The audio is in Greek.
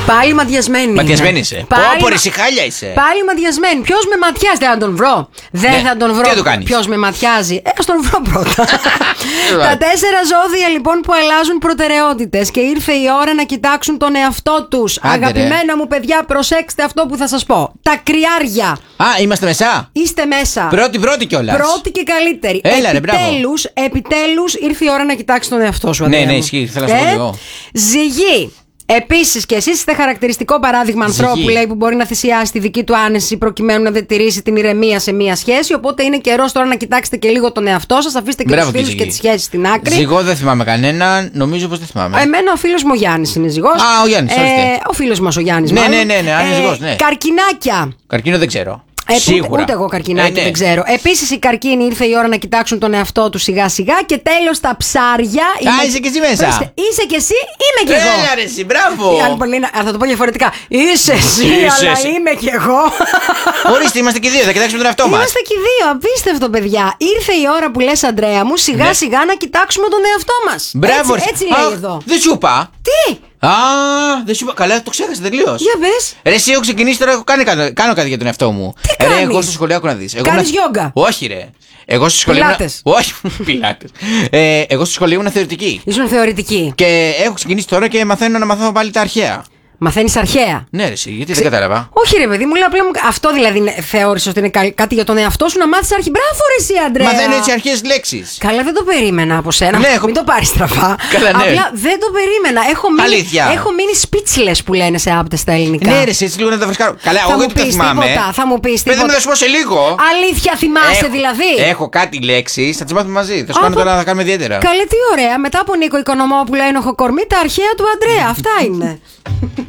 Πάλι ματιασμένη. Ματιασμένη είσαι. Πόπορ, εσύ χάλια είσαι. Πάλι ματιασμένη. Ποιος με ματιάζει, δεν θα τον βρω. Δεν θα τον βρω. Τι θα του κάνεις? Ποιος με ματιάζει. Ας τον βρω πρώτα. Τα 4 ζώδια λοιπόν που αλλάζουν προτεραιότητες και ήρθε η ώρα να κοιτάξουν τον εαυτό τους. Αγαπημένα μου παιδιά, προσέξτε αυτό που θα σας πω. Τα κρυάρια. Α, είμαστε μέσα. Είστε μέσα. Πρώτη κιόλας. Πρώτη και καλύτερη. Έλα, ρε, μπράβο. Επιτέλους ήρθε η ώρα να κοιτάξεις τον εαυτό σου. Ναι, ισχύει. Θέλω να σου πω εγώ. Ζυγή. Επίσης και εσείς είστε χαρακτηριστικό παράδειγμα ανθρώπου, λέει, που μπορεί να θυσιάσει τη δική του άνεση προκειμένου να διατηρήσει την ηρεμία σε μία σχέση. Οπότε είναι καιρός τώρα να κοιτάξετε και λίγο τον εαυτό σας. Αφήστε και τους φίλους και τις σχέσεις στην άκρη. Ζυγό δεν θυμάμαι κανέναν, νομίζω πως δεν θυμάμαι. Εμένα ο φίλος μου ο Γιάννης είναι ζυγός. Α, ο Γιάννης, ο φίλος μας ο Γιάννης. Ναι, αν είναι ζυγός, ναι. Καρκινάκια. Καρκίνο δεν ξέρω. Ούτε εγώ καρκινάκι δεν ξέρω. Επίσης οι καρκίνοι ήρθε η ώρα να κοιτάξουν τον εαυτό του σιγά σιγά. Και τέλος τα ψάρια. Είσαι και εσύ μέσα. Είσαι και εσύ, είμαι και εγώ. Έλα ρε εσύ, μπράβο. Θα το πω διαφορετικά. Είσαι εσύ, αλλά είμαι και εγώ. Ορίστε, είμαστε και δύο, θα κοιτάξουμε τον εαυτό μας. Είμαστε και δύο, απίστευτο παιδιά. Ήρθε η ώρα που λες, Αντρέα μου, σιγά σιγά να κοιτάξουμε τον εαυτό μας. Μπράβο, έτσι λέει εδώ. Δεν σου είπα. Τι? Α, δεν σου είπα. Καλά, το ξέχασα τελείως. Για πες. Ρε, εσύ έχω ξεκινήσει τώρα, κάνω κάτι για τον εαυτό μου. Τι κάνεις? Εγώ στο σχολείο, άκου να δεις. Κάνεις γιόγκα? Όχι, ρε. Εγώ στο σχολείο. Πιλάτες? Όχι, πιλάτες. Εγώ στο σχολείο ήμουν θεωρητική. Ήσουν θεωρητική. Και έχω ξεκινήσει τώρα και μαθαίνω να μαθαίνω πάλι τα αρχαία. Μαθαίνεις αρχαία. Ναι, ρε, εσύ, γιατί δεν κατάλαβα. Όχι, ρε παιδί μου, λέω απλά. Αυτό δηλαδή θεώρησε ότι είναι κάτι για τον εαυτό σου να μάθεις αρχή. Μπράβο, ρε, εσύ, Αντρέα. Μαθαίνω έτσι αρχαίες λέξεις. Καλά, δεν το περίμενα από σένα. Ναι, Μην το πάρεις στραφά. Καλά, ναι. Απλά δεν το περίμενα. Έχω μείνει speechless που λένε σε άπτες στα ελληνικά. Ναι, ρε, έτσι λίγο να τα φρεσκάρω. Καλά, εγώ δεν το θυμάμαι. Θα μου πεις τίποτα. Παιδί μου, θα σου πω σε λίγο. Αλήθεια, θυμάσαι δηλαδή. Έχω κάτι λέξεις, θα τις μάθουμε μαζί. Θα σου κάνω τώρα, θα κάνουμε ιδιαίτερα. Καλή, τι ωραία. Μετά από Νίκο Οικονομόπουλο, ένοχο κορμί, τα αρχαία του Αντρέα. Αυτά είναι.